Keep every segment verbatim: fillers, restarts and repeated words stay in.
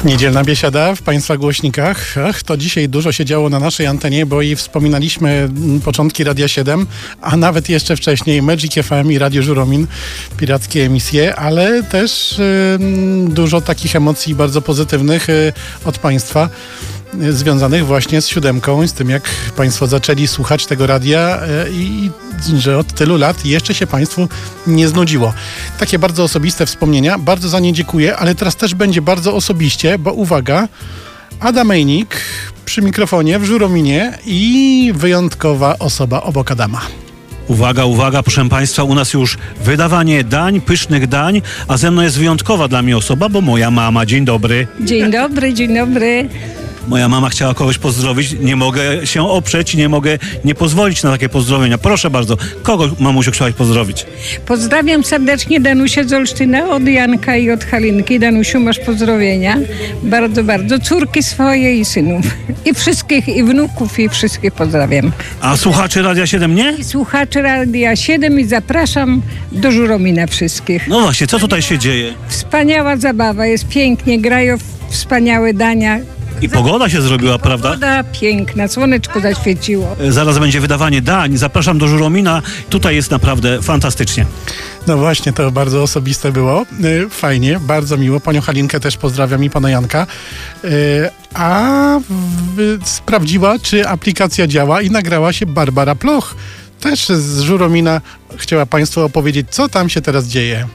Niedzielna biesiada w Państwa głośnikach. Ach, to dzisiaj dużo się działo na naszej antenie, bo i wspominaliśmy początki Radia siedem, a nawet jeszcze wcześniej Magic F M i Radio Żuromin, pirackie emisje, ale też y, dużo takich emocji bardzo pozytywnych y, od Państwa, y, związanych właśnie z siódemką, z tym jak Państwo zaczęli słuchać tego radia y, i że od tylu lat jeszcze się Państwu nie znudziło. Takie bardzo osobiste wspomnienia, bardzo za nie dziękuję, ale teraz też będzie bardzo osobiście, bo uwaga, Adam Mejnik przy mikrofonie w Żurominie i wyjątkowa osoba obok Adama. Uwaga, uwaga, proszę Państwa, u nas już wydawanie dań, pysznych dań, a ze mną jest wyjątkowa dla mnie osoba, bo moja mama. Dzień dobry. Dzień dobry, dzień dobry. Moja mama chciała kogoś pozdrowić, nie mogę się oprzeć, nie mogę nie pozwolić na takie pozdrowienia. Proszę bardzo, kogo, mamusiu, chciałaś pozdrowić? Pozdrawiam serdecznie Danusię z Olsztyna, od Janka i od Halinki. Danusiu, masz pozdrowienia. Bardzo, bardzo. Córki swoje i synów. I wszystkich, i wnuków, i wszystkich pozdrawiam. A słuchaczy Radia siedem nie? I słuchaczy Radia siedem i zapraszam do Żuromina wszystkich. No właśnie, co tutaj się dzieje? Wspaniała zabawa, jest pięknie, grają wspaniałe dania. I pogoda się zrobiła, prawda? Pogoda piękna, słoneczko zaświeciło. Zaraz będzie wydawanie dań. Zapraszam do Żuromina. Tutaj jest naprawdę fantastycznie. No właśnie, to bardzo osobiste było. Fajnie, bardzo miło. Panią Halinkę też pozdrawiam i pana Janka. A sprawdziła, czy aplikacja działa i nagrała się Barbara Ploch. Też z Żuromina chciała Państwu opowiedzieć, co tam się teraz dzieje.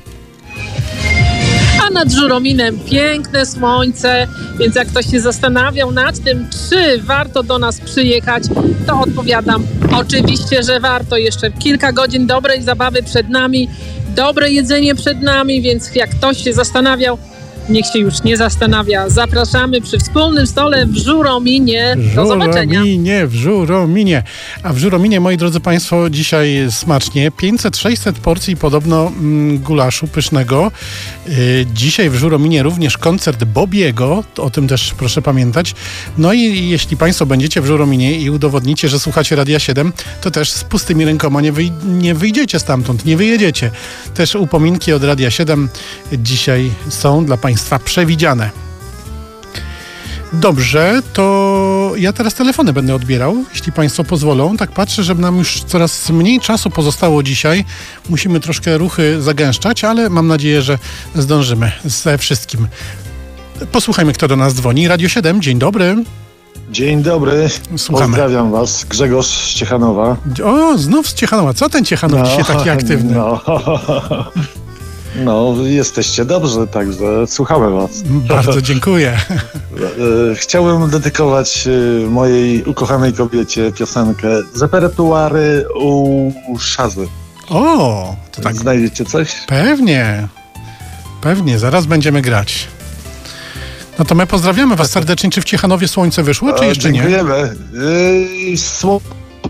A nad Żurominem piękne słońce, więc jak ktoś się zastanawiał nad tym, czy warto do nas przyjechać, to odpowiadam oczywiście, że warto. Jeszcze kilka godzin dobrej zabawy przed nami, dobre jedzenie przed nami, więc jak ktoś się zastanawiał, niech się już nie zastanawia. Zapraszamy przy wspólnym stole w Żurominie. Do zobaczenia. W Żurominie, w Żurominie. A w Żurominie, moi drodzy Państwo, dzisiaj smacznie. pięćset sześćset porcji podobno mm, gulaszu pysznego. Yy, dzisiaj w Żurominie również koncert Bobiego. O tym też proszę pamiętać. No i jeśli Państwo będziecie w Żurominie i udowodnicie, że słuchacie Radia siedem, to też z pustymi rękoma nie, wyj- nie wyjdziecie stamtąd, nie wyjedziecie. Też upominki od Radia siedem dzisiaj są dla Państwa przewidziane. Dobrze, to ja teraz telefony będę odbierał, jeśli Państwo pozwolą. Tak patrzę, że nam już coraz mniej czasu pozostało dzisiaj. Musimy troszkę ruchy zagęszczać, ale mam nadzieję, że zdążymy ze wszystkim. Posłuchajmy, kto do nas dzwoni. Radio siedem, dzień dobry. Dzień dobry, Słuchamy. Pozdrawiam Was, Grzegorz z Ciechanowa. O, znów z Ciechanowa. Co ten Ciechanów no, dzisiaj taki aktywny? No. No, jesteście dobrze, także słuchamy Was. Bardzo dziękuję. Chciałbym dedykować mojej ukochanej kobiecie piosenkę z repertuary u Szazy. O, to tak. Znajdziecie coś? Pewnie, pewnie, zaraz będziemy grać. No to my pozdrawiamy Was serdecznie. Czy w Ciechanowie słońce wyszło, czy jeszcze nie? Dziękujemy. Yy, słońce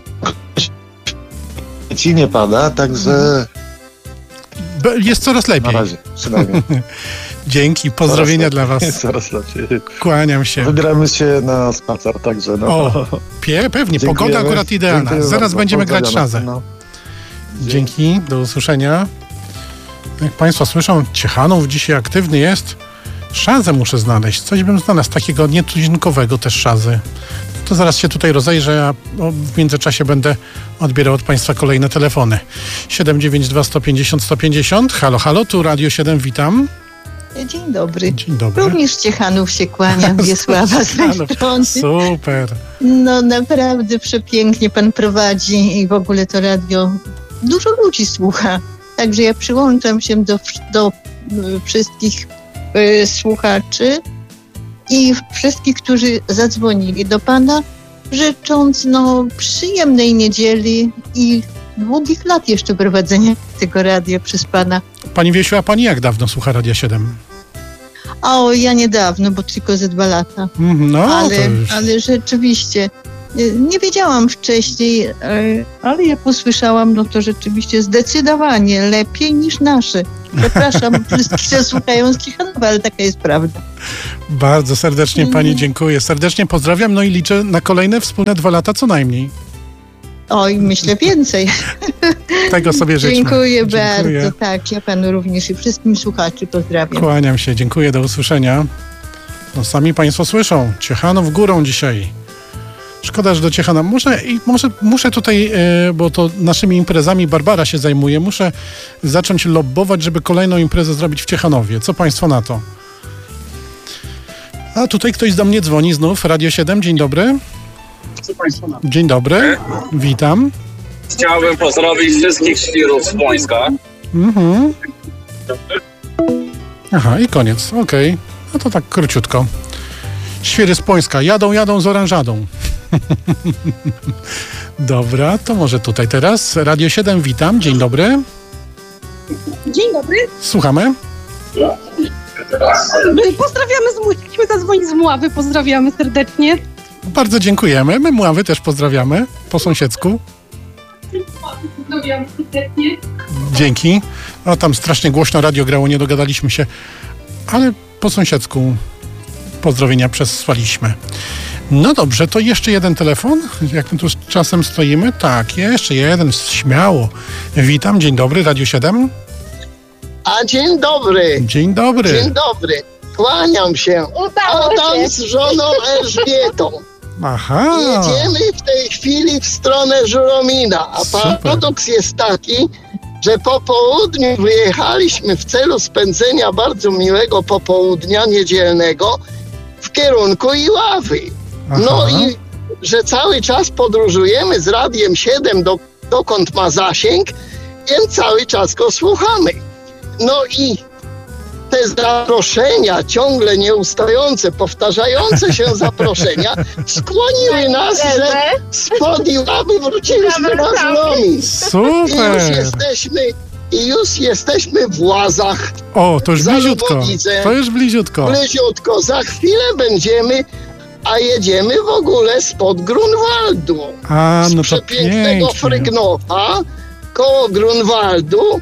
ci nie pada, także... Jest coraz lepiej. Na razie, przynajmniej. Dzięki, pozdrowienia dla Was. Jest coraz lepiej. Kłaniam się. Wybieramy się na spacer, także no. O, pie, pewnie, Dziękujemy. Pogoda akurat idealna. Dziękuję Zaraz bardzo. będziemy grać Szazę. No. Dzięki, do usłyszenia. Jak Państwo słyszą, Ciechanów dzisiaj aktywny jest. Szazę muszę znaleźć. Coś bym znalazł takiego nietuzinkowego też Szazy. To zaraz się tutaj rozejrzę, a w międzyczasie będę odbierał od Państwa kolejne telefony. siedem dziewięć dwa sto pięćdziesiąt sto pięćdziesiąt. Halo, halo, tu Radio siedem, witam. Dzień dobry. Dzień dobry. Również Ciechanów się kłaniam, Wiesława z tej strony. Super. No naprawdę przepięknie Pan prowadzi i w ogóle to radio dużo ludzi słucha. Także ja przyłączam się do, do wszystkich y, słuchaczy i wszystkich, którzy zadzwonili do Pana, życząc no, przyjemnej niedzieli i długich lat jeszcze prowadzenia tego radia przez Pana. Pani Wiesiu, a Pani jak dawno słucha Radia siedem? O, ja niedawno, bo tylko ze dwa lata. No, ale, to już... ale rzeczywiście nie wiedziałam wcześniej, ale jak usłyszałam, no to rzeczywiście zdecydowanie lepiej niż nasze. Przepraszam wszystkich, co słuchają z Ciechanowa, ale taka jest prawda. Bardzo serdecznie Pani dziękuję. Serdecznie pozdrawiam, no i liczę na kolejne wspólne dwa lata co najmniej. Oj, myślę więcej. Tego sobie życzę. Dziękuję bardzo. Tak, ja Panu również i wszystkim słuchaczy pozdrawiam. Kłaniam się, dziękuję, do usłyszenia. No sami państwo słyszą, Ciechanów górą dzisiaj. Szkoda, że do Ciechana. Muszę, i może, muszę tutaj, e, bo to naszymi imprezami Barbara się zajmuje, muszę zacząć lobbować, żeby kolejną imprezę zrobić w Ciechanowie. Co państwo na to? A tutaj ktoś do mnie dzwoni znów. Radio siedem, dzień dobry. Co państwo na to? Dzień dobry, witam. Chciałbym pozdrowić wszystkich świrów z Płońska. Mhm. Aha, i koniec, okej. No to tak króciutko. Świry z Płońska, jadą, jadą z oranżadą. Dobra, to może tutaj teraz. Radio siedem, witam, dzień dobry. Dzień dobry. Słuchamy. Pozdrawiamy z Musimy zadzwonić z Mławy, pozdrawiamy serdecznie. Bardzo dziękujemy. My Mławy też pozdrawiamy po sąsiedzku. Pozdrawiam serdecznie. Dzięki. No tam strasznie głośno radio grało, nie dogadaliśmy się, ale po sąsiedzku pozdrowienia przesłaliśmy. No dobrze, to jeszcze jeden telefon, jak my tu z czasem stoimy. Tak, jeszcze jeden, śmiało. Witam, dzień dobry, Radio siedem. A dzień dobry. Dzień dobry. Dzień dobry. Kłaniam się. Adam z żoną Elżbietą. Aha. Jedziemy w tej chwili w stronę Żuromina, a Super. paradoks jest taki, że po południu wyjechaliśmy w celu spędzenia bardzo miłego popołudnia niedzielnego w kierunku Iławy. Aha. No i że cały czas podróżujemy z Radiem siedem do, dokąd ma zasięg, więc cały czas go słuchamy. No i te zaproszenia, ciągle nieustające, powtarzające się zaproszenia skłoniły nas, że spod Iławy wróciliśmy na Żuromin. I Super. już jesteśmy, i już jesteśmy w Łazach. O, to już Za bliziutko. Lubowicę. To już bliziutko. Bliziutko. Za chwilę będziemy, a jedziemy w ogóle spod Grunwaldu. A, no to Z przepięknego pięknie. Frygnowa, koło Grunwaldu,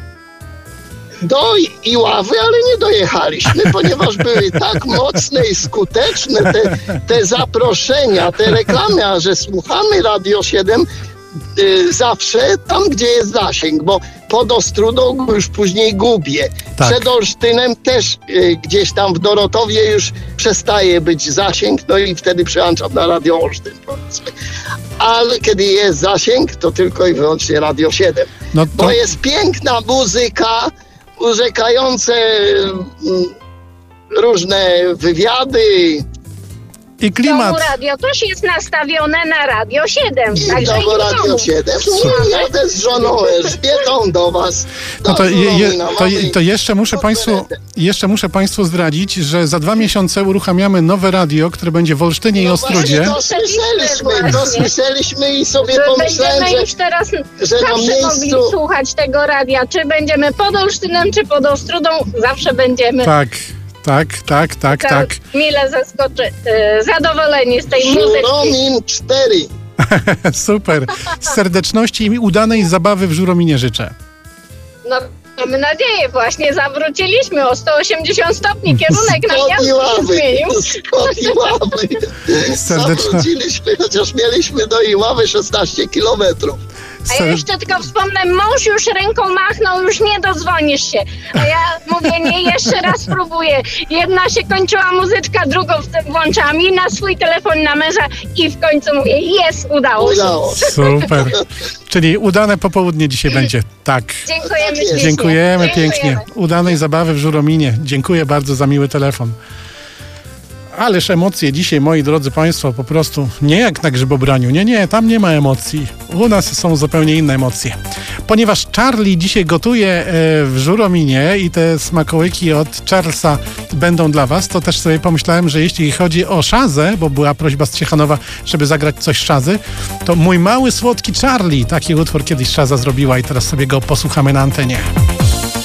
do Iławy, ale nie dojechaliśmy, ponieważ były tak mocne i skuteczne te, te zaproszenia, te reklamy, a że słuchamy Radio siedem y, zawsze tam, gdzie jest zasięg, bo pod Ostrudą już później gubię. Tak. Przed Olsztynem też y, gdzieś tam w Dorotowie już przestaje być zasięg, no i wtedy przełączam na Radio Olsztyn, powiedzmy. Ale kiedy jest zasięg, to tylko i wyłącznie Radio siedem. No to... Bo jest piękna muzyka, urzekające mm, różne wywiady. I klimat. Domu radio też jest nastawione na Radio siedem. I Także do i Radio domu. siedem. I jadę z żoną Elżbietą do was. Do No to, je, je, Żuromina. to, Mamy to jeszcze muszę państwu, konferencję. jeszcze muszę państwu zdradzić, że za dwa miesiące uruchamiamy nowe radio, które będzie w Olsztynie i No Ostrudzie. właśnie, to słyszeliśmy, to słyszeliśmy i sobie Że pomyślałem, będziemy że, już teraz że na zawsze mogli miejscu... słuchać tego radia. Czy będziemy pod Olsztynem, czy pod Ostrudą, zawsze będziemy Tak, tak, tak, tak, za- tak. mile zaskoczy, e, zadowoleni z tej muzyki. Żuromin cztery. Super. Z serdeczności i udanej zabawy w Żurominie życzę. No, mamy nadzieję, właśnie zawróciliśmy o sto osiemdziesiąt stopni, kierunek na Spod miasto się Iławy. zmienił. Spod Iławy. Serdeczna- Zawróciliśmy, chociaż mieliśmy do Iławy szesnaście kilometrów. A ja jeszcze tylko wspomnę, mąż już ręką machnął, już nie dozwonisz się. A ja mówię, nie, jeszcze raz spróbuję. Jedna się kończyła muzyczka, drugą włączałam i na swój telefon na męża i w końcu mówię, jest, udało się. Udało. Super. Czyli udane popołudnie dzisiaj będzie. Tak. Dziękujemy Tak jest. ślicznie. Dziękujemy pięknie. Udanej zabawy w Żurominie. Dziękuję bardzo za miły telefon. Ależ emocje dzisiaj, moi drodzy Państwo, po prostu nie jak na Grzybobraniu. Nie, nie, tam nie ma emocji. U nas są zupełnie inne emocje. Ponieważ Charlie dzisiaj gotuje e, w Żurominie i te smakołyki od Charlesa będą dla Was, to też sobie pomyślałem, że jeśli chodzi o Szazę, bo była prośba z Ciechanowa, żeby zagrać coś z Szazy, to Mój mały słodki Charlie, taki utwór kiedyś Szaza zrobiła i teraz sobie go posłuchamy na antenie.